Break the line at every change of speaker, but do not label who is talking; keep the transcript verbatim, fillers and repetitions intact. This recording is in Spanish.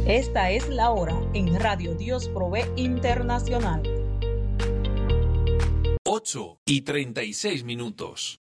Esta es la hora en Radio Dios Provee Internacional.
ocho y treinta y seis minutos.